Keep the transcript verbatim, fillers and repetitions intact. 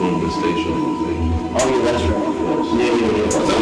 from the station. Oh yeah, that's right. Yeah, yeah, yeah.